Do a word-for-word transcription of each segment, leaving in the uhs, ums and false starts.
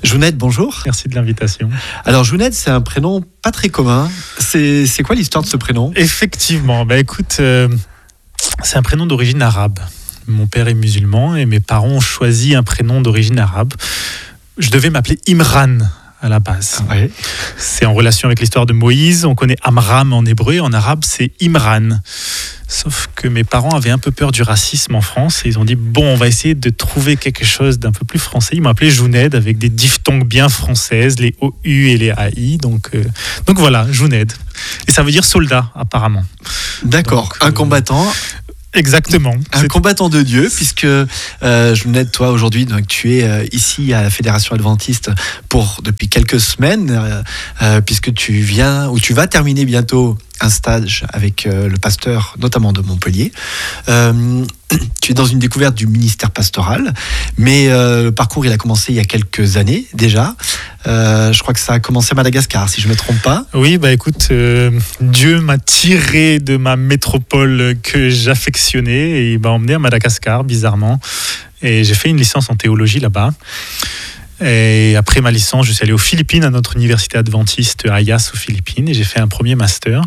Jouned, bonjour. Merci de l'invitation. Alors Jouned, c'est un prénom pas très commun. C'est, c'est quoi l'histoire de ce prénom ? Effectivement, bah écoute, euh, c'est un prénom d'origine arabe. Mon père est musulman et mes parents ont choisi un prénom d'origine arabe. Je devais m'appeler Imran à la base. Ouais. C'est en relation avec l'histoire de Moïse. On connaît Amram en hébreu et en arabe, c'est Imran. Sauf que mes parents avaient un peu peur du racisme en France et ils ont dit bon, on va essayer de trouver quelque chose d'un peu plus français. Ils m'ont appelé Jouned avec des diphtongues bien françaises, les O U et les A I. Donc, euh, donc voilà, Jouned. Et ça veut dire soldat, apparemment. D'accord, donc, un euh, combattant. Exactement. Un c'est... combattant de Dieu, puisque euh, Jouned, toi aujourd'hui, donc, tu es euh, ici à la Fédération Adventiste pour depuis quelques semaines, euh, euh, puisque tu viens ou tu vas terminer bientôt un stage avec euh, le pasteur, notamment de Montpellier. Euh, tu es dans une découverte du ministère pastoral, mais euh, le parcours il a commencé il y a quelques années déjà. Euh, je crois que ça a commencé à Madagascar, si je ne me trompe pas. Oui, bah écoute, euh, Dieu m'a tiré de ma métropole que j'affectionnais et il m'a emmené à Madagascar, bizarrement. Et j'ai fait une licence en théologie là-bas. Et après ma licence, je suis allé aux Philippines, à notre université adventiste à Ayas aux Philippines, et j'ai fait un premier master.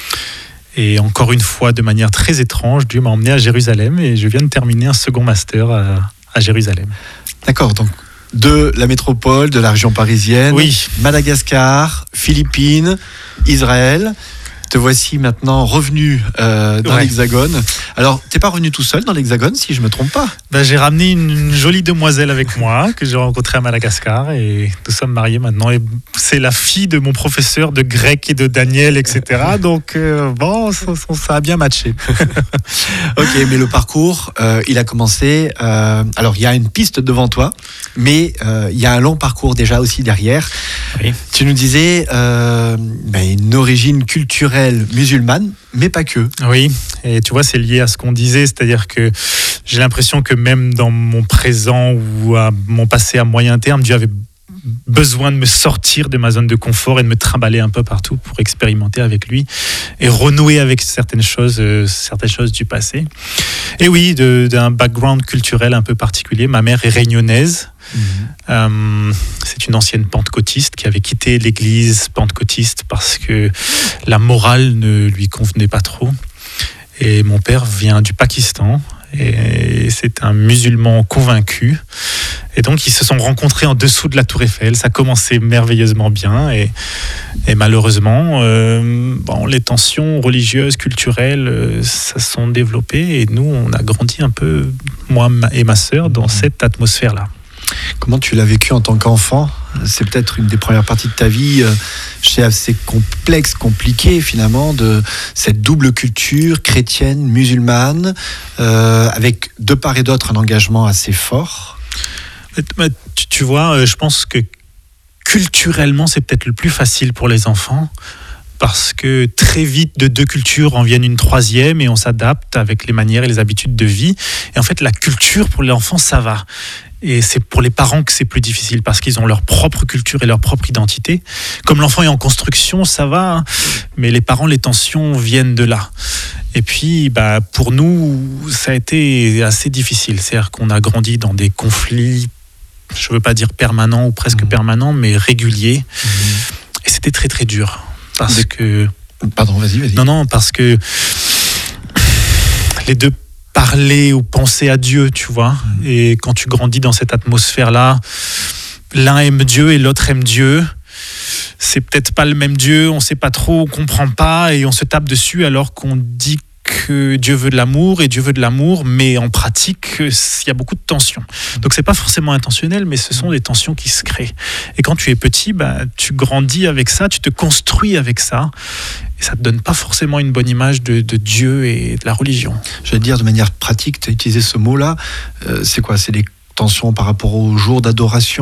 Et encore une fois, de manière très étrange, Dieu m'a emmené à Jérusalem et je viens de terminer un second master à, à Jérusalem. D'accord, donc de la métropole, de la région parisienne, oui. Madagascar, Philippines, Israël. Te voici maintenant revenu euh, dans ouais. l'Hexagone. Alors, t'es pas revenu tout seul dans l'Hexagone, si je me trompe pas ? Ben, j'ai ramené une jolie demoiselle avec moi que j'ai rencontrée à Madagascar et nous sommes mariés maintenant. Et c'est la fille de mon professeur de grec et de Daniel, et cetera. Donc euh, bon, ça, ça a bien matché. Ok, mais le parcours, euh, il a commencé. Euh, alors, il y a une piste devant toi, mais euh, il y a un long parcours déjà aussi derrière. Oui. Tu nous disais euh, ben, une origine culturelle musulmane, mais pas que. Oui, et tu vois, c'est lié à ce qu'on disait, c'est-à-dire que j'ai l'impression que même dans mon présent ou à mon passé à moyen terme, Dieu avait besoin de me sortir de ma zone de confort et de me trimballer un peu partout pour expérimenter avec lui et renouer avec certaines choses, euh, certaines choses du passé. Et oui, de, d'un background culturel un peu particulier. Ma mère est réunionnaise. Mmh. Euh, c'est une ancienne pentecôtiste qui avait quitté l'église pentecôtiste parce que la morale ne lui convenait pas trop. Et mon père vient du Pakistan et c'est un musulman convaincu. Et donc ils se sont rencontrés en dessous de la Tour Eiffel. Ça commençait merveilleusement bien et, et malheureusement, euh, bon, les tensions religieuses, culturelles, euh, ça se sont développées et nous, on a grandi un peu, moi et ma sœur, dans cette atmosphère-là. Comment tu l'as vécu en tant qu'enfant ? C'est peut-être une des premières parties de ta vie, euh, c'est assez complexe, compliqué finalement, de cette double culture chrétienne, musulmane, euh, avec de part et d'autre un engagement assez fort. Tu, tu vois, je pense que culturellement, c'est peut-être le plus facile pour les enfants. Parce que très vite, de deux cultures en viennent une troisième et on s'adapte avec les manières et les habitudes de vie. Et en fait, la culture, pour l'enfant, ça va. Et c'est pour les parents que c'est plus difficile parce qu'ils ont leur propre culture et leur propre identité. Comme l'enfant est en construction, ça va. Mais les parents, les tensions viennent de là. Et puis, bah, pour nous, ça a été assez difficile. C'est-à-dire qu'on a grandi dans des conflits, je ne veux pas dire permanents ou presque mmh. permanents, mais réguliers. Mmh. Et c'était très, très dur. Parce Des... que... Pardon, vas-y, vas-y. Non, non, parce que les deux parlaient ou pensaient à Dieu, tu vois. Mmh. Et quand tu grandis dans cette atmosphère-là, l'un aime Dieu et l'autre aime Dieu. C'est peut-être pas le même Dieu, on sait pas trop, on comprend pas et on se tape dessus alors qu'on dit que Dieu veut de l'amour et Dieu veut de l'amour, mais en pratique, il y a beaucoup de tensions. Donc c'est pas forcément intentionnel, mais ce sont des tensions qui se créent. Et quand tu es petit, bah, tu grandis avec ça, tu te construis avec ça, et ça te donne pas forcément une bonne image de, de Dieu et de la religion. Je vais te dire de manière pratique, tu as utilisé ce mot-là, euh, c'est quoi ? C'est des tensions par rapport au jour d'adoration ?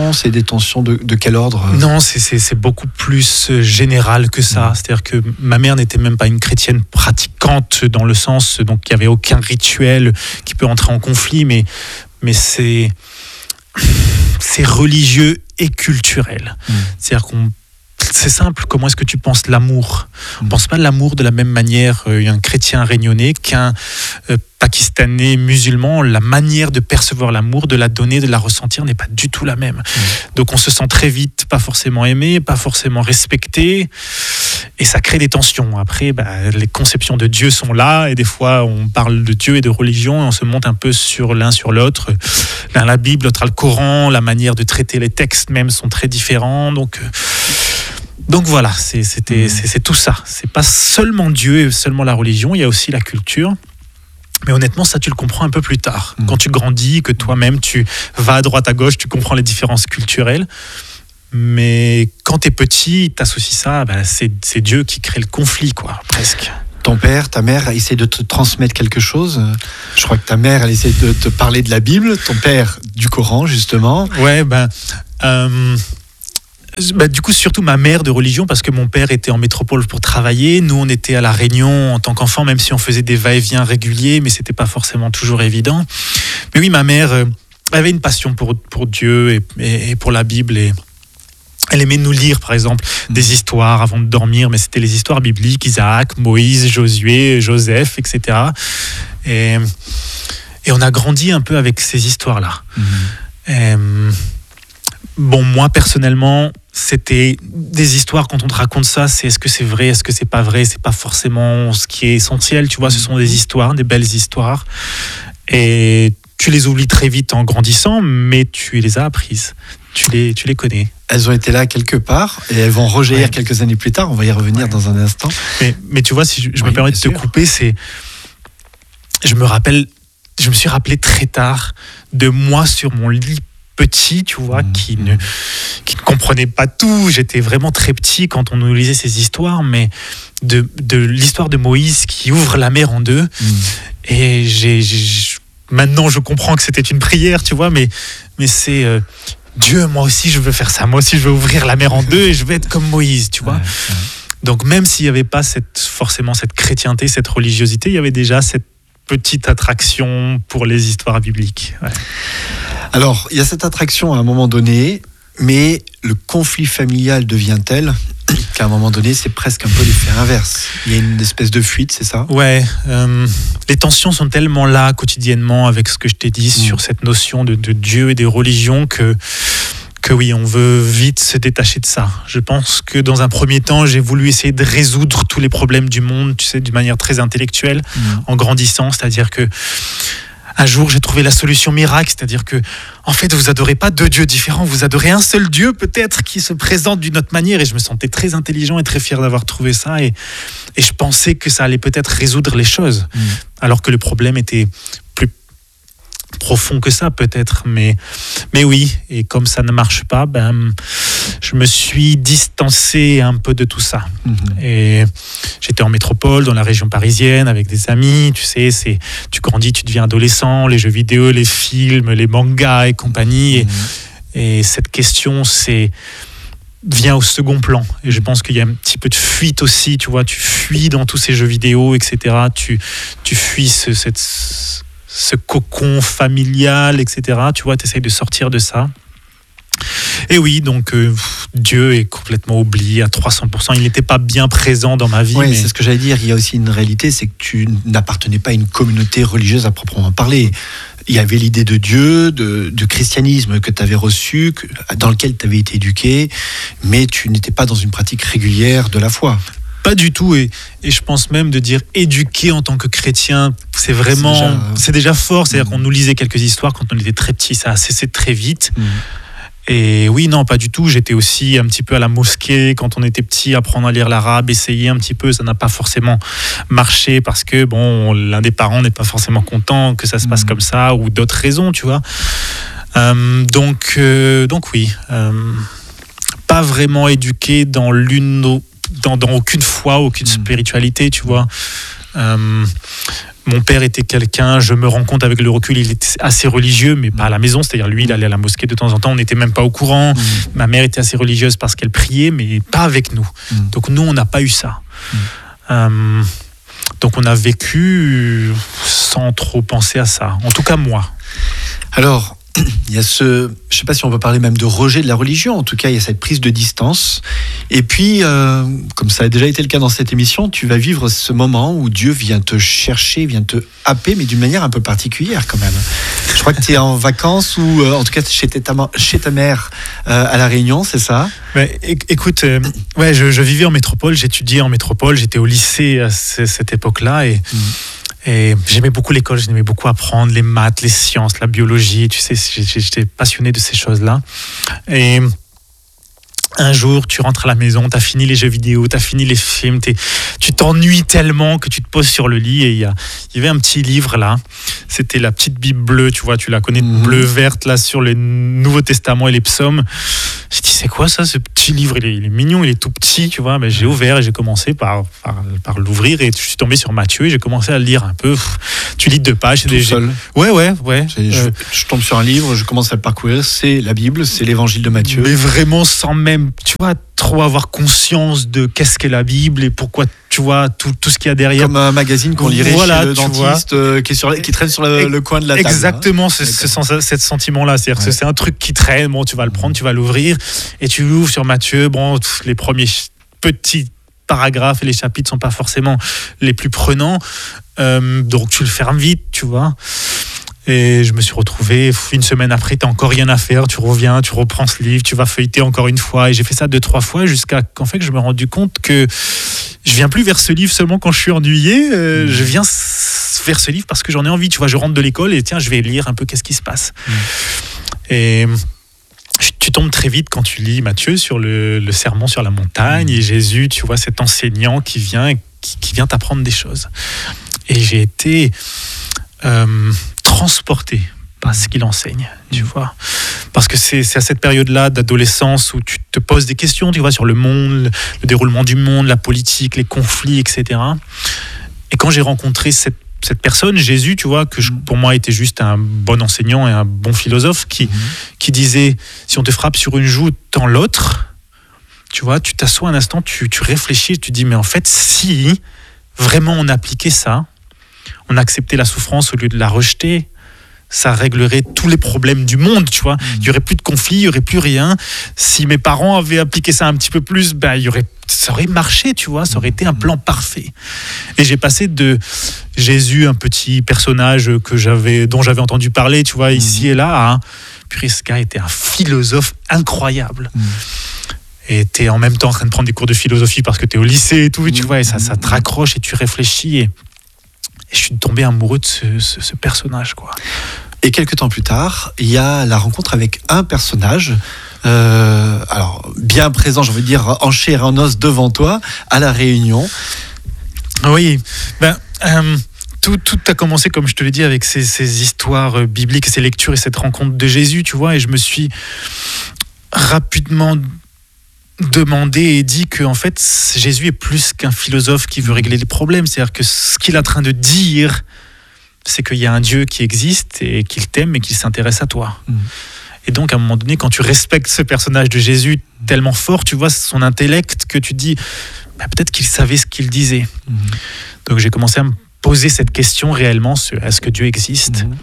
C'est des tensions de, de quel ordre ? Non, c'est, c'est, c'est beaucoup plus général que ça. Mmh. C'est-à-dire que ma mère n'était même pas une chrétienne pratiquante dans le sens, donc il n'y avait aucun rituel qui peut entrer en conflit, mais, mais c'est, c'est religieux et culturel. Mmh. C'est-à-dire qu'on c'est simple, comment est-ce que tu penses l'amour ? On ne pense pas l'amour de la même manière euh, un chrétien réunionnais qu'un euh, pakistanais, musulmans, la manière de percevoir l'amour, de la donner, de la ressentir n'est pas du tout la même. Mmh. Donc on se sent très vite pas forcément aimé, pas forcément respecté, et ça crée des tensions. Après, bah, les conceptions de Dieu sont là, et des fois on parle de Dieu et de religion, et on se monte un peu sur l'un sur l'autre. L'un la Bible, l'autre a le Coran, la manière de traiter les textes même sont très différents, donc... Donc voilà, c'est, c'était, mmh. c'est, c'est tout ça. C'est pas seulement Dieu et seulement la religion, il y a aussi la culture. Mais honnêtement, ça, tu le comprends un peu plus tard. Mmh. Quand tu grandis, que toi-même, tu vas à droite, à gauche, tu comprends les différences culturelles. Mais quand tu es petit, tu associes ça, ben, c'est, c'est Dieu qui crée le conflit, quoi, presque. Ton père, ta mère essaie de te transmettre quelque chose. Je crois que ta mère, elle essaie de te parler de la Bible. Ton père, du Coran, justement. Ouais, ben... Euh... Bah, du coup, surtout ma mère de religion, parce que mon père était en métropole pour travailler. Nous, on était à La Réunion en tant qu'enfant, même si on faisait des va-et-vient réguliers, mais c'était pas forcément toujours évident. Mais oui, ma mère euh, avait une passion pour, pour Dieu et, et, et pour la Bible. Et elle aimait nous lire, par exemple, mmh. des histoires avant de dormir, mais c'était les histoires bibliques, Isaac, Moïse, Josué, Joseph, et cetera. Et, et on a grandi un peu avec ces histoires-là. Mmh. Et, bon, moi, personnellement, c'était des histoires, quand on te raconte ça, c'est est-ce que c'est vrai, est-ce que c'est pas vrai, c'est pas forcément ce qui est essentiel, tu vois, ce sont des histoires, des belles histoires, et tu les oublies très vite en grandissant, mais tu les as apprises, tu les, tu les connais. Elles ont été là quelque part, et elles vont rejaillir ouais. quelques années plus tard, on va y revenir ouais. dans un instant. Mais, mais tu vois, si je, je oui, me permets de sûr. te couper, c'est... Je me rappelle, je me suis rappelé très tard de moi sur mon lit, petit, tu vois, mmh. qui ne qui ne comprenait pas tout. J'étais vraiment très petit quand on nous lisait ces histoires, mais de de l'histoire de Moïse qui ouvre la mer en deux. Mmh. Et j'ai, j'ai maintenant je comprends que c'était une prière, tu vois, mais mais c'est euh, Dieu, moi aussi je veux faire ça. Moi aussi je veux ouvrir la mer en deux et je veux être comme Moïse, tu vois. Ouais, ouais. Donc même s'il y avait pas cette forcément cette chrétienté, cette religiosité, il y avait déjà cette petite attraction pour les histoires bibliques. Ouais. Alors, il y a cette attraction à un moment donné, mais le conflit familial devient tel qu'à un moment donné, c'est presque un peu l'effet inverse. Il y a une espèce de fuite, c'est ça ? Ouais. Euh, les tensions sont tellement là quotidiennement avec ce que je t'ai dit mmh. sur cette notion de, de Dieu et des religions que, que oui, on veut vite se détacher de ça. Je pense que dans un premier temps, j'ai voulu essayer de résoudre tous les problèmes du monde, tu sais, d'une manière très intellectuelle, mmh. en grandissant, c'est-à-dire que un jour, j'ai trouvé la solution miracle, c'est-à-dire que, en fait, vous adorez pas deux dieux différents, vous adorez un seul Dieu, peut-être, qui se présente d'une autre manière. Et je me sentais très intelligent et très fier d'avoir trouvé ça. Et, et je pensais que ça allait peut-être résoudre les choses, mmh. alors que le problème était plus profond que ça, peut-être. Mais, mais oui, et comme ça ne marche pas, ben, je me suis distancé un peu de tout ça. Mmh. Et j'étais en métropole, dans la région parisienne, avec des amis. Tu sais, c'est, tu grandis, tu deviens adolescent, les jeux vidéo, les films, les mangas et compagnie. Mmh. Et, et cette question, c'est vient au second plan. Et je pense qu'il y a un petit peu de fuite aussi, tu vois. Tu fuis dans tous ces jeux vidéo, et cetera. Tu, tu fuis ce, cette, ce cocon familial, et cetera. Tu vois, tu essayes de sortir de ça. Et oui, donc euh, Dieu est complètement oublié à trois cents pour cent. Il n'était pas bien présent dans ma vie. Oui, mais... c'est ce que j'allais dire. Il y a aussi une réalité, c'est que tu n'appartenais pas à une communauté religieuse à proprement parler. Il y avait l'idée de Dieu, de, de christianisme que tu avais reçu, que, dans lequel tu avais été éduqué, mais tu n'étais pas dans une pratique régulière de la foi. Pas du tout, et, et je pense même de dire éduqué en tant que chrétien, c'est vraiment, c'est déjà, c'est déjà fort. C'est-à-dire mmh. qu'on nous lisait quelques histoires quand on était très petit, ça a cessé très vite. Mmh. Et oui, non, pas du tout. J'étais aussi un petit peu à la mosquée quand on était petit, apprendre à lire l'arabe, essayer un petit peu. Ça n'a pas forcément marché parce que bon, l'un des parents n'est pas forcément content que ça se passe mmh. comme ça, ou d'autres raisons, tu vois. Euh, donc, euh, donc oui, euh, pas vraiment éduqué dans l'une, dans, dans aucune foi, aucune mmh. spiritualité, tu vois. Euh, Mon père était quelqu'un, je me rends compte avec le recul, il était assez religieux, mais pas à la maison. C'est-à-dire, lui, il allait à la mosquée de temps en temps, on n'était même pas au courant. Mmh. Ma mère était assez religieuse parce qu'elle priait, mais pas avec nous. Mmh. Donc, nous, on n'a pas eu ça. Mmh. Euh, donc, on a vécu sans trop penser à ça. En tout cas, moi. Alors, il y a ce, je ne sais pas si on peut parler même de rejet de la religion, en tout cas il y a cette prise de distance. Et puis, euh, comme ça a déjà été le cas dans cette émission, tu vas vivre ce moment où Dieu vient te chercher, vient te happer, mais d'une manière un peu particulière quand même. Je crois que tu es en vacances ou euh, en tout cas chez ta, chez ta mère euh, à La Réunion, c'est ça? Ouais, écoute, euh, ouais, je, je vivais en métropole, j'étudiais en métropole, j'étais au lycée à c- cette époque-là et... Mmh. Et j'aimais beaucoup l'école, j'aimais beaucoup apprendre les maths, les sciences, la biologie, tu sais, j'étais passionné de ces choses-là. Et un jour, tu rentres à la maison, tu as fini les jeux vidéo, tu as fini les films, tu t'ennuies tellement que tu te poses sur le lit et il y, y avait un petit livre là, c'était la petite Bible bleue, tu vois, tu la connais, mmh. bleu, verte, là, sur le Nouveau Testament et les psaumes. J'ai dit, c'est quoi ça, ce petit livre, il est, il est mignon, il est tout petit, tu vois. Ben, j'ai ouvert et j'ai commencé par, par, par l'ouvrir et je suis tombé sur Matthieu et j'ai commencé à le lire un peu. Tu lis deux pages. Tout seul. Ouais, ouais, ouais. Je, euh... je tombe sur un livre, je commence à le parcourir, c'est la Bible, c'est l'évangile de Matthieu. Mais vraiment sans même, tu vois, trop avoir conscience de qu'est-ce qu'est la Bible et pourquoi, tu vois, tout, tout ce qu'il y a derrière. Comme un magazine qu'on lirait voilà, chez le dentiste euh, qui, est sur, qui traîne sur le, et, le coin de la table. Exactement, hein. ce, ce, ce, ce sentiment-là. C'est-à-dire ouais. que c'est un truc qui traîne, bon, tu vas le prendre, tu vas l'ouvrir et tu l'ouvres sur Matthieu. Bon, les premiers petits paragraphes et les chapitres sont pas forcément les plus prenants. Euh, donc tu le fermes vite, tu vois. Et je me suis retrouvé, une semaine après, t'as encore rien à faire, tu reviens, tu reprends ce livre, tu vas feuilleter encore une fois. Et j'ai fait ça deux, trois fois jusqu'à qu'en fait, je me rendu compte que je viens plus vers ce livre seulement quand je suis ennuyé. Euh, mmh. Je viens vers ce livre parce que j'en ai envie. Tu vois, je rentre de l'école et tiens, je vais lire un peu qu'est-ce qui se passe. Mmh. Et tu tombes très vite quand tu lis Matthieu sur le, le sermon sur la montagne mmh. et Jésus, tu vois, cet enseignant qui vient, qui, qui vient t'apprendre des choses. Et j'ai été... Euh, transporté par ce qu'il enseigne, tu vois. Parce que c'est, c'est à cette période-là d'adolescence où tu te poses des questions, tu vois, sur le monde, le déroulement du monde, la politique, les conflits, et cetera. Et quand j'ai rencontré cette, cette personne, Jésus, tu vois, que je, pour moi était juste un bon enseignant et un bon philosophe qui, mmh. qui disait, si on te frappe sur une joue, tends l'autre, tu vois, tu t'assois un instant, tu, tu réfléchis, tu te dis, mais en fait, si vraiment on appliquait ça, on acceptait la souffrance au lieu de la rejeter, ça réglerait tous les problèmes du monde, tu vois. Mmh. Il y aurait plus de conflits, il y aurait plus rien. Si mes parents avaient appliqué ça un petit peu plus, ben il y aurait, ça aurait marché, tu vois. Ça aurait été un plan parfait. Et j'ai passé de Jésus, un petit personnage que j'avais, dont j'avais entendu parler, tu vois, mmh. ici et là, à puis ce gars était un philosophe incroyable. Mmh. Et t'es en même temps en train de prendre des cours de philosophie parce que t'es au lycée et tout, mmh. tu vois, et ça, ça te raccroche et tu réfléchis et Et je suis tombé amoureux de ce, ce, ce personnage, quoi. Et quelques temps plus tard, il y a la rencontre avec un personnage, euh, alors bien présent, j'ai envie de dire, en chair et en os devant toi, à La Réunion. Oui, ben, euh, tout, tout a commencé, comme je te l'ai dit, avec ces, ces histoires bibliques, ces lectures et cette rencontre de Jésus, tu vois, et je me suis rapidement demandé et dit que en fait Jésus est plus qu'un philosophe qui veut régler les problèmes, c'est-à-dire que ce qu'il est en train de dire, c'est qu'il y a un Dieu qui existe et qu'il t'aime et qu'il s'intéresse à toi. Mmh. Et donc à un moment donné, quand tu respectes ce personnage de Jésus tellement fort, tu vois son intellect, que tu dis bah, peut-être qu'il savait ce qu'il disait. Mmh. Donc j'ai commencé à me poser cette question réellement, est-ce que Dieu existe ? Mmh.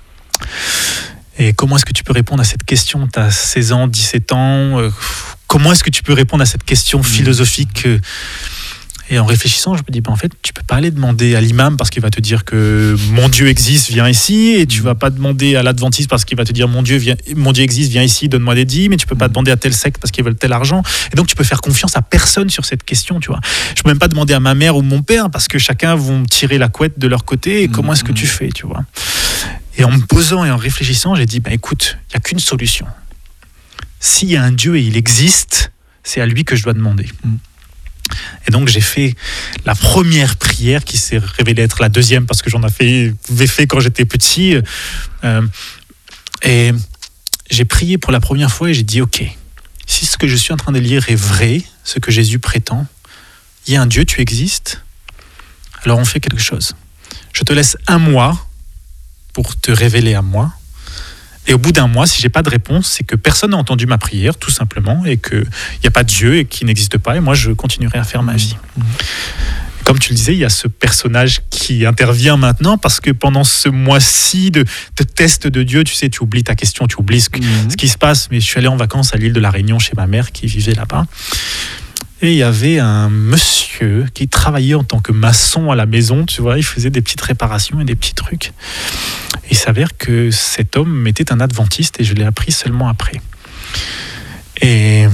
Et comment est-ce que tu peux répondre à cette question ? Tu as seize ans, dix-sept ans, euh, comment est-ce que tu peux répondre à cette question philosophique ? Et en réfléchissant, je me dis, ben en fait, tu peux pas aller demander à l'imam parce qu'il va te dire que mon Dieu existe, viens ici. Et tu vas pas demander à l'adventiste parce qu'il va te dire mon Dieu, viens, mon Dieu existe, viens ici, donne-moi des dîmes. Mais tu peux pas demander à tel secte parce qu'ils veulent tel argent. Et donc, tu peux faire confiance à personne sur cette question, tu vois. Je peux même pas demander à ma mère ou mon père parce que chacun vont me tirer la couette de leur côté. Et comment est-ce que tu fais, tu vois ? Et en me posant et en réfléchissant, j'ai dit, ben écoute, il y a qu'une solution. S'il y a un Dieu et il existe, c'est à lui que je dois demander. Mm. Et donc j'ai fait la première prière qui s'est révélée être la deuxième parce que j'en avais fait quand j'étais petit. Euh, et j'ai prié pour la première fois et j'ai dit, ok, si ce que je suis en train de lire est vrai, ce que Jésus prétend, il y a un Dieu, tu existes, alors on fait quelque chose. Je te laisse un mois pour te révéler à moi. Et au bout d'un mois, si j'ai pas de réponse, c'est que personne n'a entendu ma prière, tout simplement, et qu'il n'y a pas de Dieu et qu'il n'existe pas, et moi, je continuerai à faire ma vie. Mmh. comme tu le disais, il y a ce personnage qui intervient maintenant parce que pendant ce mois-ci de, de test de Dieu, tu sais, tu oublies ta question, tu oublies ce, que, mmh. ce qui se passe. Mais je suis allé en vacances à l'île de la Réunion chez ma mère qui vivait là-bas. Et il y avait un monsieur qui travaillait en tant que maçon à la maison, tu vois, il faisait des petites réparations et des petits trucs. Et il s'avère que cet homme était un adventiste et je l'ai appris seulement après. Et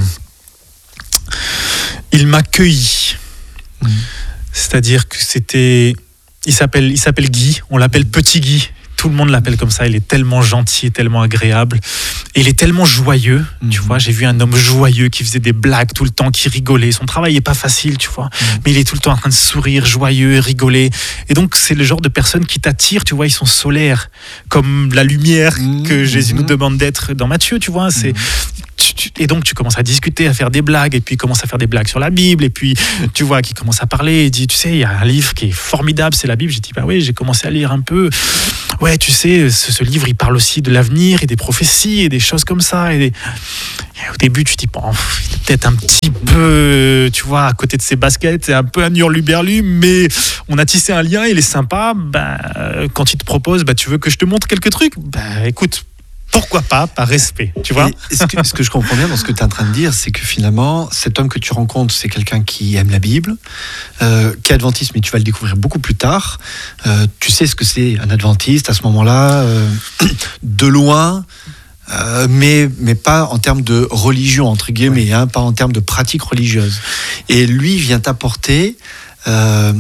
il m'a cueilli. Mmh. C'est-à-dire que c'était... Il s'appelle, il s'appelle Guy, on l'appelle Petit Guy. Tout le monde l'appelle comme ça, il est tellement gentil, tellement agréable. Et il est tellement joyeux, mmh. tu vois. J'ai vu un homme joyeux qui faisait des blagues tout le temps, qui rigolait. Son travail n'est pas facile, tu vois. Mmh. Mais il est tout le temps en train de sourire, joyeux, rigoler. Et donc, c'est le genre de personne qui t'attire, tu vois. Ils sont solaires, comme la lumière mmh. que Jésus mmh. nous demande d'être dans Matthieu, tu vois. C'est... Mmh. Et donc tu commences à discuter, à faire des blagues, et puis il commence à faire des blagues sur la Bible, et puis tu vois qu'il commence à parler, et dit, tu sais, il y a un livre qui est formidable, c'est la Bible. J'ai dit, bah oui, j'ai commencé à lire un peu. Ouais, tu sais, ce, ce livre, il parle aussi de l'avenir, et des prophéties, et des choses comme ça. Et, des... et au début, tu te dis, bon, il est peut-être un petit peu, tu vois, à côté de ses baskets, c'est un peu un hurluberlu, mais on a tissé un lien, il est sympa. Bah, quand il te propose, bah, tu veux que je te montre quelques trucs, bah écoute, pourquoi pas, par respect, tu vois. Et ce, que, ce que je comprends bien dans ce que tu es en train de dire, c'est que finalement, cet homme que tu rencontres, c'est quelqu'un qui aime la Bible, euh, qui est adventiste, mais tu vas le découvrir beaucoup plus tard. Euh, tu sais ce que c'est un adventiste à ce moment-là, euh, de loin, euh, mais, mais pas en termes de religion, entre guillemets, ouais. hein, pas en termes de pratique religieuse. Et lui vient t'apporter... Euh,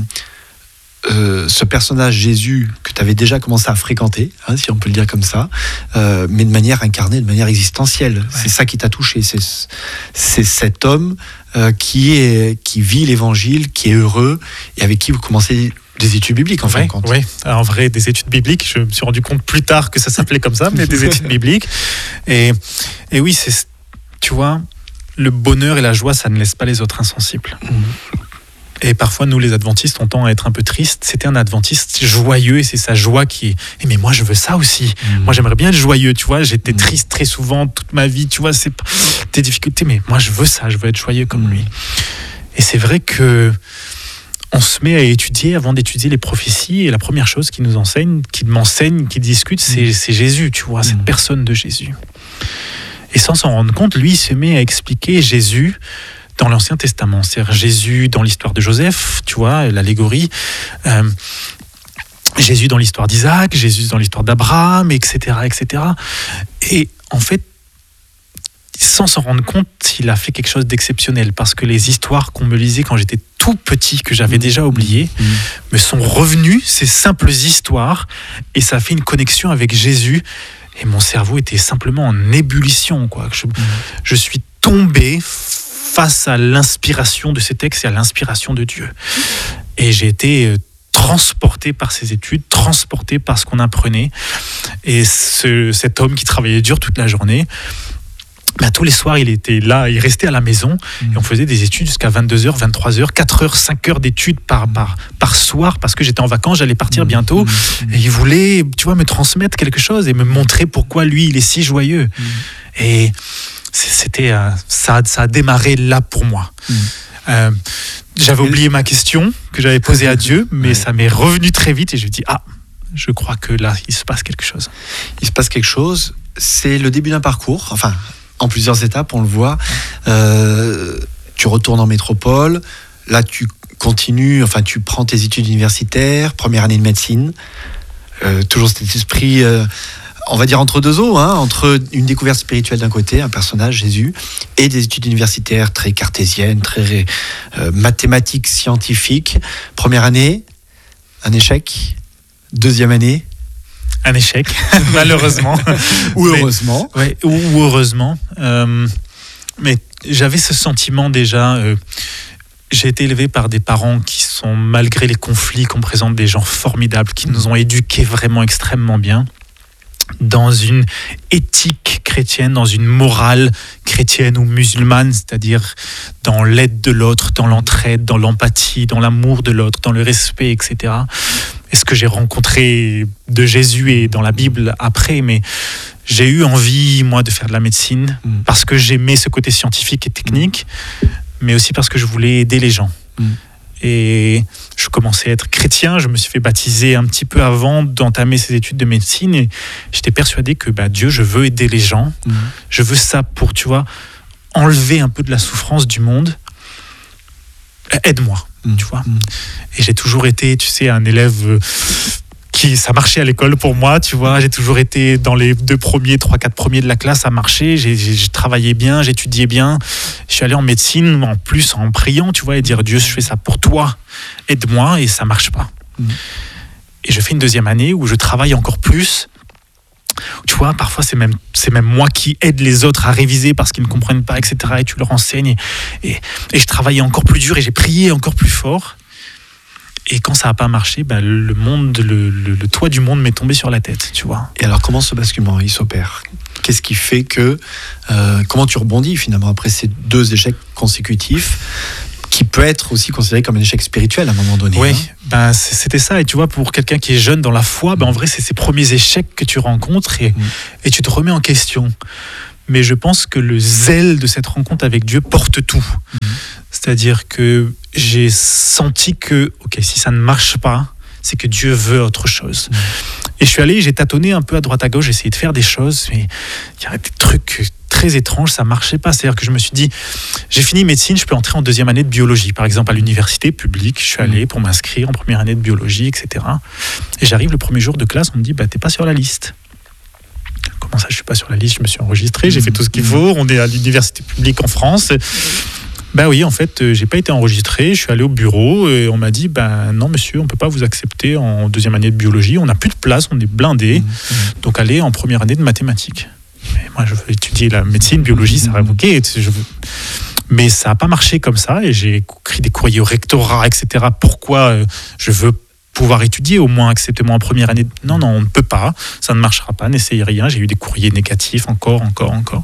Euh, ce personnage Jésus que tu avais déjà commencé à fréquenter, hein, si on peut le dire comme ça, euh, mais de manière incarnée, de manière existentielle. Ouais. C'est ça qui t'a touché. C'est, c'est cet homme euh, qui, est, qui vit l'évangile, qui est heureux et avec qui vous commencez des études bibliques en fin de compte. Oui, en vrai, des études bibliques. Je me suis rendu compte plus tard que ça s'appelait comme ça, mais des études bibliques. Et, et oui, c'est, tu vois, le bonheur et la joie, ça ne laisse pas les autres insensibles. Mmh. Et parfois, nous, les adventistes, on tend à être un peu tristes. C'était un adventiste joyeux et c'est sa joie qui est... Eh, mais moi, je veux ça aussi. Mmh. Moi, j'aimerais bien être joyeux, tu vois. J'étais mmh. triste très souvent, toute ma vie, tu vois. C'est des difficultés, mais moi, je veux ça. Je veux être joyeux comme mmh. lui. Et c'est vrai que on se met à étudier, avant d'étudier les prophéties, et la première chose qu'il nous enseigne, qu'il m'enseigne, qu'il discute, c'est, mmh. c'est Jésus, tu vois, cette mmh. personne de Jésus. Et sans s'en rendre compte, lui, il se met à expliquer Jésus dans l'Ancien Testament, c'est-à-dire Jésus dans l'histoire de Joseph, tu vois, l'allégorie, euh, Jésus dans l'histoire d'Isaac, Jésus dans l'histoire d'Abraham, et cetera, et cetera. Et en fait, sans s'en rendre compte, il a fait quelque chose d'exceptionnel, parce que les histoires qu'on me lisait quand j'étais tout petit, que j'avais déjà oubliées, mmh. me sont revenues, ces simples histoires, et ça a fait une connexion avec Jésus, et mon cerveau était simplement en ébullition, quoi. Je, mmh. je suis tombé face à l'inspiration de ces textes et à l'inspiration de Dieu. Et j'ai été transporté par ces études, transporté par ce qu'on apprenait. Et ce, cet homme qui travaillait dur toute la journée, ben, tous les soirs, il était là, il restait à la maison mmh. et on faisait des études jusqu'à vingt-deux heures, vingt-trois heures, quatre heures, cinq heures d'études par, par, par soir, parce que j'étais en vacances, j'allais partir bientôt. Mmh. Et il voulait, tu vois, me transmettre quelque chose et me montrer pourquoi lui, il est si joyeux. Mmh. Et c'était, euh, ça, ça a démarré là pour moi. Mmh. Euh, j'avais oublié ma question que j'avais posée à Dieu, mais ouais. ça m'est revenu très vite et je me dis, ah, je crois que là, il se passe quelque chose. Il se passe quelque chose, c'est le début d'un parcours, enfin, en plusieurs étapes, on le voit. Euh, tu retournes en métropole, là, tu continues, enfin, tu prends tes études universitaires, première année de médecine, euh, toujours cet esprit... Euh, on va dire entre deux eaux, hein, entre une découverte spirituelle d'un côté, un personnage, Jésus, et des études universitaires très cartésiennes, très euh, mathématiques, scientifiques. Première année, un échec. Deuxième année, un échec, malheureusement. ou heureusement. Mais, ouais, ou, ou heureusement. Euh, mais j'avais ce sentiment déjà... Euh, j'ai été élevé par des parents qui sont, malgré les conflits, qu'on présente des gens formidables, qui nous ont éduqués vraiment extrêmement bien, dans une éthique chrétienne, dans une morale chrétienne ou musulmane, c'est-à-dire dans l'aide de l'autre, dans l'entraide, dans l'empathie, dans l'amour de l'autre, dans le respect, et cetera. Et ce que j'ai rencontré de Jésus et dans la Bible après, mais j'ai eu envie, moi, de faire de la médecine, mmh. parce que j'aimais ce côté scientifique et technique, mmh. mais aussi parce que je voulais aider les gens. Mmh. Et je commençais à être chrétien, je me suis fait baptiser un petit peu avant d'entamer ces études de médecine et j'étais persuadé que bah, Dieu, je veux aider les gens, mmh. je veux ça pour, tu vois, enlever un peu de la souffrance du monde. Aide-moi, mmh. tu vois. Mmh. Et j'ai toujours été, tu sais, un élève qui, ça marchait à l'école pour moi, tu vois. J'ai toujours été dans les deux premiers, trois, quatre premiers de la classe, ça marchait. J'ai, j'ai, j'ai travaillé bien, j'étudiais bien. Je suis allé en médecine, en plus, en priant, tu vois, et dire Dieu, je fais ça pour toi, aide-moi, et ça marche pas. Mmh. Et je fais une deuxième année où je travaille encore plus. Tu vois, parfois c'est même, c'est même moi qui aide les autres à réviser parce qu'ils ne comprennent pas, et cetera. Et tu leur enseignes. Et, et, et je travaillais encore plus dur et j'ai prié encore plus fort. Et quand ça n'a pas marché, ben le monde, le, le, le toit du monde m'est tombé sur la tête, tu vois. Et alors, comment ce basculement il s'opère ? Qu'est-ce qui fait que... Euh, comment tu rebondis finalement après ces deux échecs consécutifs qui peut être aussi considéré comme un échec spirituel à un moment donné. Oui, hein. ben, c'était ça. Et tu vois, pour quelqu'un qui est jeune dans la foi, ben, en vrai, c'est ces premiers échecs que tu rencontres et, mmh. et tu te remets en question. Mais je pense que le zèle de cette rencontre avec Dieu porte tout. Mmh. C'est-à-dire que j'ai senti que, ok, si ça ne marche pas, c'est que Dieu veut autre chose. Mmh. Et je suis allé, j'ai tâtonné un peu à droite à gauche, j'ai essayé de faire des choses, mais il y avait des trucs très étranges, ça marchait pas. C'est-à-dire que je me suis dit, j'ai fini médecine, je peux entrer en deuxième année de biologie. Par exemple, à l'université publique, je suis allé pour m'inscrire en première année de biologie, et cetera. Et j'arrive le premier jour de classe, on me dit, bah, t'es pas sur la liste. Comment ça, je suis pas sur la liste? Je me suis enregistré, j'ai fait tout ce qu'il faut, on est à l'université publique en France. Ben oui, en fait, j'ai pas été enregistré, je suis allé au bureau et on m'a dit, ben non monsieur, on peut pas vous accepter en deuxième année de biologie, on n'a plus de place, on est blindé, mmh. donc allez en première année de mathématiques. Mais moi, je veux étudier la médecine, biologie, ça va ok, je veux... mais ça n'a pas marché comme ça et j'ai écrit des courriers au rectorat, et cetera. Pourquoi je veux pouvoir étudier, au moins acceptez-moi en première année. Non, non, on ne peut pas, ça ne marchera pas, n'essayez rien. J'ai eu des courriers négatifs, encore, encore, encore.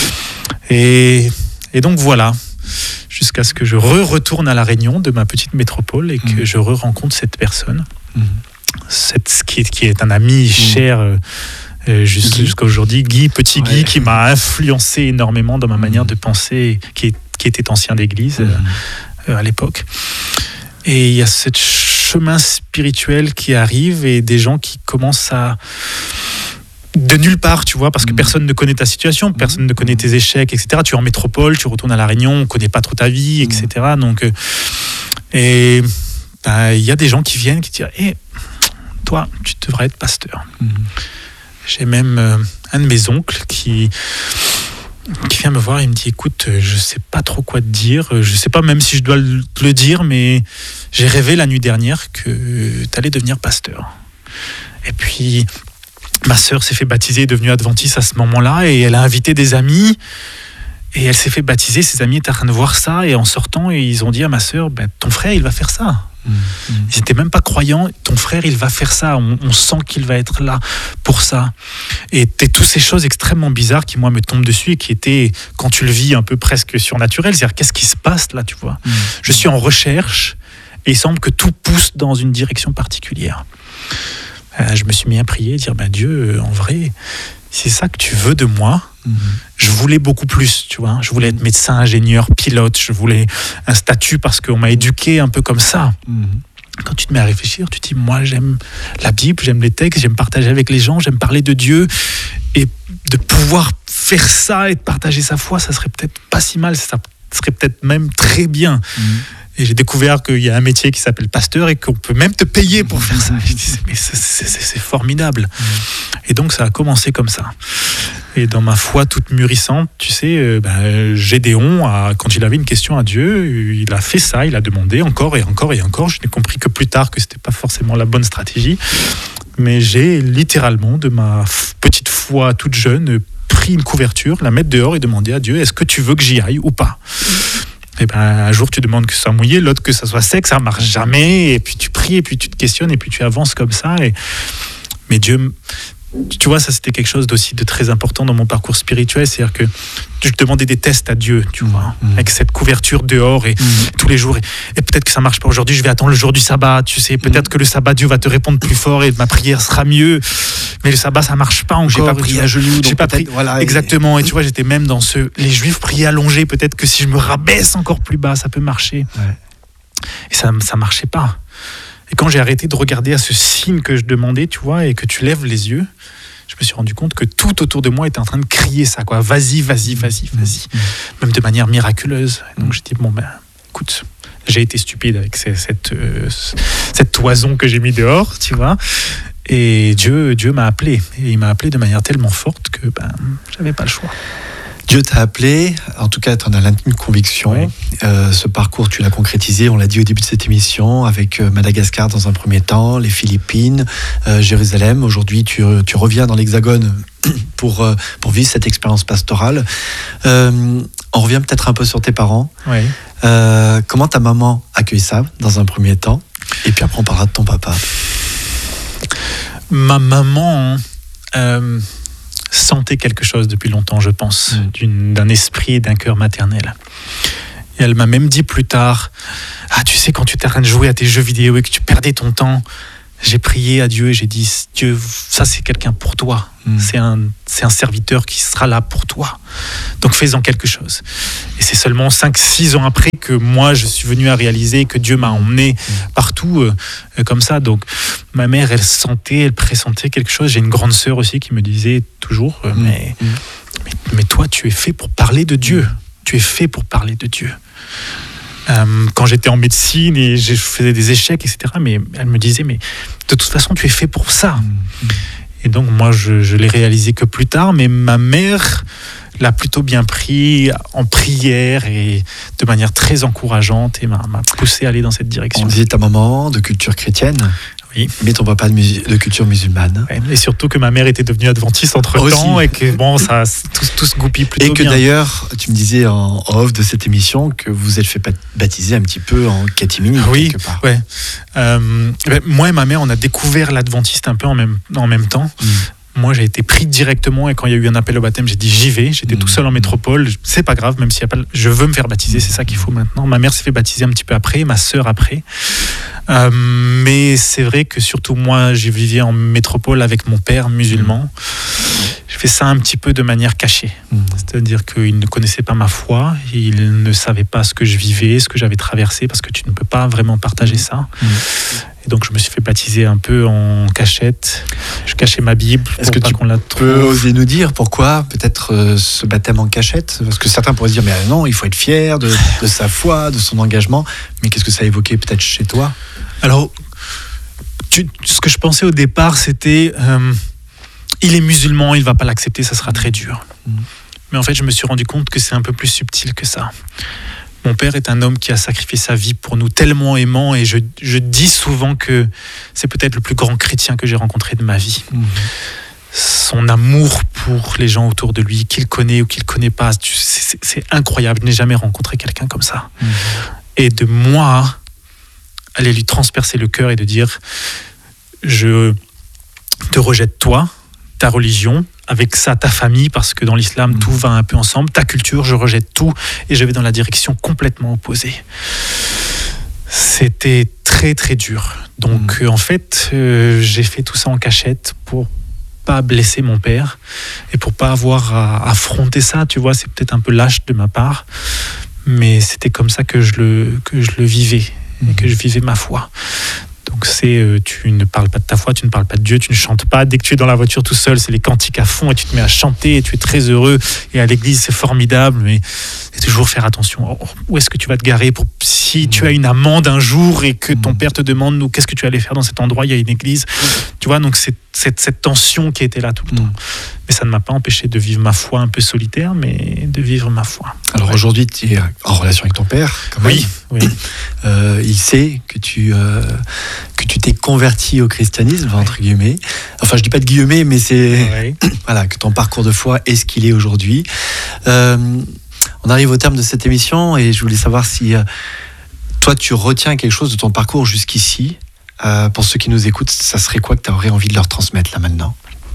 Et, et donc voilà. Jusqu'à ce que je re-retourne à La Réunion de ma petite métropole et que mmh. je re-rencontre cette personne, mmh. cette, qui, est, qui est un ami mmh. cher euh, jusqu', jusqu'à aujourd'hui, Guy, petit ouais. Guy, qui m'a influencé énormément dans ma mmh. manière de penser, qui, est, qui était ancien d'église mmh. euh, à l'époque. Et il y a ce chemin spirituel qui arrive et des gens qui commencent à... de nulle part, tu vois, parce que mmh. personne ne connaît ta situation, personne mmh. ne connaît tes échecs, et cetera. Tu es en métropole, tu retournes à La Réunion, on ne connaît pas trop ta vie, et cetera. Mmh. Donc, euh, et il bah, y a des gens qui viennent, qui disent hey, « toi, tu devrais être pasteur mmh. ». J'ai même euh, un de mes oncles qui, qui vient me voir et il me dit « écoute, je ne sais pas trop quoi te dire, je ne sais pas même si je dois le, le dire, mais j'ai rêvé la nuit dernière que tu allais devenir pasteur. » Et puis... ma sœur s'est fait baptiser, est devenue adventiste à ce moment-là, et elle a invité des amis, et elle s'est fait baptiser, ses amis étaient en train de voir ça, et en sortant, ils ont dit à ma sœur, ben, ton frère, il va faire ça. Mmh. Ils n'étaient même pas croyants, ton frère, il va faire ça, on, on sent qu'il va être là pour ça. Et toutes ces choses extrêmement bizarres qui, moi, me tombent dessus, et qui étaient, quand tu le vis, un peu presque surnaturelles, c'est-à-dire, qu'est-ce qui se passe là, tu vois ? Mmh. Je suis en recherche, et il semble que tout pousse dans une direction particulière. Euh, je me suis mis à prier, dire ben Dieu, euh, en vrai, c'est ça que tu veux de moi. Mm-hmm. Je voulais beaucoup plus, tu vois. Je voulais être médecin, ingénieur, pilote. Je voulais un statut parce qu'on m'a éduqué un peu comme ça. Mm-hmm. Quand tu te mets à réfléchir, tu te dis moi j'aime la Bible, j'aime les textes, j'aime partager avec les gens, j'aime parler de Dieu, et de pouvoir faire ça et de partager sa foi, ça serait peut-être pas si mal, ça serait peut-être même très bien. Mm-hmm. Et j'ai découvert qu'il y a un métier qui s'appelle pasteur et qu'on peut même te payer pour faire ça. Je dis, mais c'est, c'est, c'est formidable. Et donc, ça a commencé comme ça. Et dans ma foi toute mûrissante, tu sais, euh, ben, Gédéon, a, quand il avait une question à Dieu, il a fait ça, il a demandé encore et encore et encore. Je n'ai compris que plus tard que ce n'était pas forcément la bonne stratégie. Mais j'ai littéralement, de ma f- petite foi toute jeune, pris une couverture, la mettre dehors et demandé à Dieu, est-ce que tu veux que j'y aille ou pas ? Et ben, un jour, tu demandes que ça soit mouillé, l'autre que ça soit sec, ça ne marche jamais. Et puis tu pries, et puis tu te questionnes, et puis tu avances comme ça. Et... mais Dieu, tu vois, ça c'était quelque chose d'aussi de très important dans mon parcours spirituel. C'est-à-dire que je demandais des tests à Dieu, tu vois, mmh. avec cette couverture dehors et mmh. tous les jours. Et, et peut-être que ça ne marche pas aujourd'hui, je vais attendre le jour du sabbat. Tu sais, peut-être mmh. que le sabbat, Dieu va te répondre plus fort et ma prière sera mieux. Mais le sabbat, ça ne marche pas encore. J'ai pas prié à genoux. J'ai pas prié. Voilà, exactement. Et... et tu vois, j'étais même dans ce. Les Juifs priaient allongés. Peut-être que si je me rabaisse encore plus bas, ça peut marcher. Ouais. Et ça ça marchait pas. Et quand j'ai arrêté de regarder à ce signe que je demandais, tu vois, et que tu lèves les yeux, je me suis rendu compte que tout autour de moi était en train de crier ça, quoi. Vas-y, vas-y, vas-y, vas-y. Même de manière miraculeuse. Et donc j'ai dit, bon ben, écoute, j'ai été stupide avec cette, cette, euh, cette toison que j'ai mis dehors, tu vois. Et Dieu, Dieu m'a appelé. Et il m'a appelé de manière tellement forte que ben, j'avais pas le choix. Dieu t'a appelé, en tout cas tu en as l'intime conviction. Oui. Euh, ce parcours, tu l'as concrétisé, on l'a dit au début de cette émission, avec euh, Madagascar dans un premier temps, les Philippines, euh, Jérusalem. Aujourd'hui, tu, tu reviens dans l'Hexagone pour, euh, pour vivre cette expérience pastorale. Euh, on revient peut-être un peu sur tes parents. Oui. Euh, comment ta maman accueille ça dans un premier temps? Et puis après, on parlera de ton papa. Ma maman... Euh... sentait quelque chose depuis longtemps, je pense, mmh. d'une, d'un esprit et d'un cœur maternel. Et elle m'a même dit plus tard, ah tu sais, quand tu t'es en train de jouer à tes jeux vidéo et que tu perdais ton temps, j'ai prié à Dieu et j'ai dit, Dieu, ça c'est quelqu'un pour toi, mmh. c'est, un, c'est un serviteur qui sera là pour toi, donc fais-en quelque chose. Et c'est seulement cinq six ans après que moi je suis venu à réaliser que Dieu m'a emmené mmh. partout euh, comme ça. Donc ma mère, elle sentait, elle pressentait quelque chose. J'ai une grande sœur aussi qui me disait toujours, euh, mmh. mais, mais, mais toi tu es fait pour parler de Dieu, tu es fait pour parler de Dieu. Euh, quand j'étais en médecine et je faisais des échecs, et cetera, mais elle me disait, mais de toute façon, tu es fait pour ça. Mmh. Et donc, moi, je, je l'ai réalisé que plus tard, mais ma mère l'a plutôt bien pris en prière et de manière très encourageante et m'a, m'a poussé à aller dans cette direction. On disait ta maman de culture chrétienne. Oui. Mais ton papa de, mus- de culture musulmane. Ouais, et surtout que ma mère était devenue adventiste entre-temps et que bon, ça, tout, tout se goupille plutôt bien. Et que bien. D'ailleurs, tu me disais en off de cette émission que vous êtes fait baptiser un petit peu en catéchumène oui, quelque part. Ouais. Euh, ben, moi et ma mère, on a découvert l'adventiste un peu en même, en même temps. Mm. Moi, j'ai été pris directement et quand il y a eu un appel au baptême, j'ai dit j'y vais. J'étais mmh. tout seul en métropole. C'est pas grave, même s'il y a pas. Je veux me faire baptiser, c'est ça qu'il faut maintenant. Ma mère s'est fait baptiser un petit peu après, ma sœur après. Euh, mais c'est vrai que surtout moi, j'ai vécu en métropole avec mon père musulman. J'ai fait ça un petit peu de manière cachée. Mmh. C'est-à-dire qu'il ne connaissait pas ma foi, il ne savait pas ce que je vivais, ce que j'avais traversé, parce que tu ne peux pas vraiment partager ça. Mmh. Et donc je me suis fait baptiser un peu en cachette. Je cachais ma Bible. Est-ce que pas tu qu'on la peux oser nous dire pourquoi peut-être euh, ce baptême en cachette? Parce que certains pourraient se dire mais non, il faut être fier de, de sa foi, de son engagement. Mais qu'est-ce que ça a évoqué peut-être chez toi? Alors, tu, ce que je pensais au départ, c'était euh, il est musulman, il ne va pas l'accepter, ça sera très dur. Mmh. Mais en fait, je me suis rendu compte que c'est un peu plus subtil que ça. Mon père est un homme qui a sacrifié sa vie pour nous, tellement aimant, et je, je dis souvent que c'est peut-être le plus grand chrétien que j'ai rencontré de ma vie. Mmh. Son amour pour les gens autour de lui, qu'il connaît ou qu'il ne connaît pas, c'est, c'est, c'est incroyable. Je n'ai jamais rencontré quelqu'un comme ça. Mmh. Et de moi, aller lui transpercer le cœur et de dire je te rejette toi, ta religion, avec ça ta famille, parce que dans l'islam, mmh. tout va un peu ensemble, ta culture, je rejette tout et je vais dans la direction complètement opposée. C'était très très dur. Donc mmh. euh, en fait, euh, j'ai fait tout ça en cachette pour pas blesser mon père et pour pas avoir à affronter ça, tu vois, c'est peut-être un peu lâche de ma part, mais c'était comme ça que je le, que je le vivais mmh. et que je vivais ma foi. Donc c'est, euh, tu ne parles pas de ta foi, tu ne parles pas de Dieu, tu ne chantes pas. Dès que tu es dans la voiture tout seul, c'est les cantiques à fond et tu te mets à chanter et tu es très heureux. Et à l'église, c'est formidable, mais et toujours faire attention. Où est-ce que tu vas te garer pour si mmh. tu as une amende un jour et que ton mmh. père te demande nous, qu'est-ce que tu allais faire dans cet endroit, il y a une église. Mmh. Tu vois, donc c'est cette, cette tension qui était là tout le mmh. temps. Mais ça ne m'a pas empêché de vivre ma foi un peu solitaire, mais de vivre ma foi. Alors ouais. Aujourd'hui, tu es en relation avec ton père, quand même. Oui, oui. Euh, il sait que tu, euh, que tu t'es converti au christianisme, ouais. entre guillemets. Enfin, je dis pas de guillemets, mais c'est ouais. voilà, que ton parcours de foi est ce qu'il est aujourd'hui. Euh, on arrive au terme de cette émission et je voulais savoir si euh, toi, tu retiens quelque chose de ton parcours jusqu'ici. Euh, pour ceux qui nous écoutent, ça serait quoi que tu aurais envie de leur transmettre là maintenant ?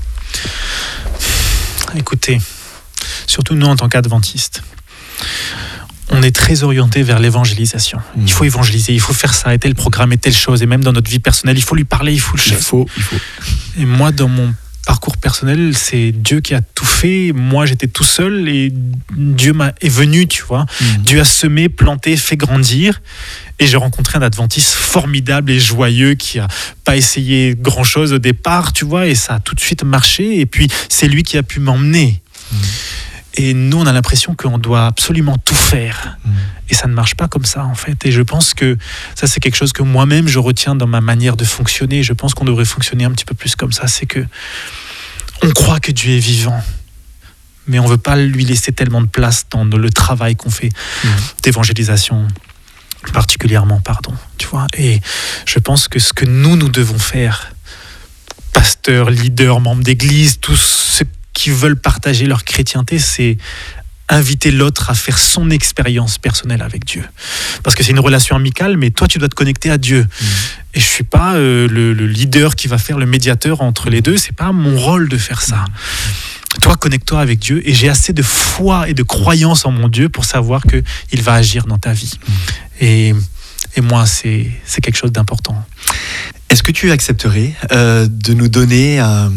Écoutez, surtout nous en tant qu'adventistes, on est très orienté vers l'évangélisation. Mmh. Il faut évangéliser, il faut faire ça, et tel programme, et telle chose, et même dans notre vie personnelle, il faut lui parler, il faut le chef. Il faut, il faut. Et moi, dans mon parcours personnel, c'est Dieu qui a tout fait. Moi, j'étais tout seul et Dieu m'a, est venu, tu vois. Mmh. Dieu a semé, planté, fait grandir. Et j'ai rencontré un adventiste formidable et joyeux qui a pas essayé grand-chose au départ, tu vois, et ça a tout de suite marché. Et puis, c'est lui qui a pu m'emmener. Mmh. Et nous, on a l'impression qu'on doit absolument tout faire. Mmh. Et ça ne marche pas comme ça, en fait. Et je pense que ça, c'est quelque chose que moi-même, je retiens dans ma manière de fonctionner. Je pense qu'on devrait fonctionner un petit peu plus comme ça. C'est que on croit que Dieu est vivant, mais on ne veut pas lui laisser tellement de place dans le travail qu'on fait mmh. d'évangélisation, particulièrement, pardon. Tu vois. Et je pense que ce que nous, nous devons faire, pasteurs, leaders, membres d'église, tous ceux qui veulent partager leur chrétienté, c'est inviter l'autre à faire son expérience personnelle avec Dieu. Parce que c'est une relation amicale, mais toi, tu dois te connecter à Dieu. Mmh. Et je ne suis pas euh, le, le leader qui va faire le médiateur entre les deux. Ce n'est pas mon rôle de faire ça. Mmh. Toi, connecte-toi avec Dieu. Et j'ai assez de foi et de croyance en mon Dieu pour savoir qu'il va agir dans ta vie. Mmh. Et, et moi, c'est, c'est quelque chose d'important. Est-ce que tu accepterais euh, de nous donner... Euh...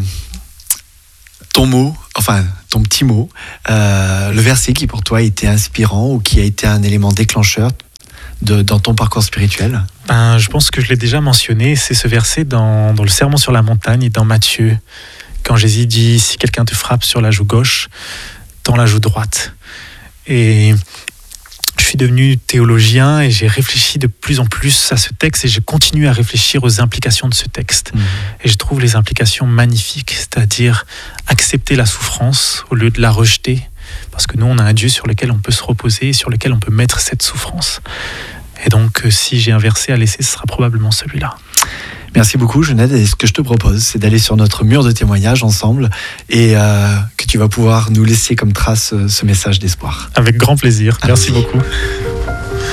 ton mot, enfin ton petit mot, euh, le verset qui pour toi a été inspirant ou qui a été un élément déclencheur de, dans ton parcours spirituel? Ben, je pense que je l'ai déjà mentionné, c'est ce verset dans, dans le Sermon sur la montagne et dans Matthieu, quand Jésus dit « Si quelqu'un te frappe sur la joue gauche, tends la joue droite ». Et je suis devenu théologien et j'ai réfléchi de plus en plus à ce texte et je continue à réfléchir aux implications de ce texte. Mmh. Et je trouve les implications magnifiques, c'est-à-dire accepter la souffrance au lieu de la rejeter, parce que nous, on a un Dieu sur lequel on peut se reposer et sur lequel on peut mettre cette souffrance. Et donc, si j'ai un verset à laisser, ce sera probablement celui-là. Merci beaucoup, Genède. Et ce que je te propose, c'est d'aller sur notre mur de témoignages ensemble et euh, que tu vas pouvoir nous laisser comme trace ce message d'espoir. Avec grand plaisir. Merci beaucoup.